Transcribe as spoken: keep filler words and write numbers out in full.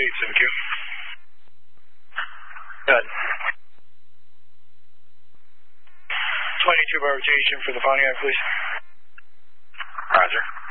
eight seven Q. Good. twenty-two by rotation for the Pontiac, please. Roger.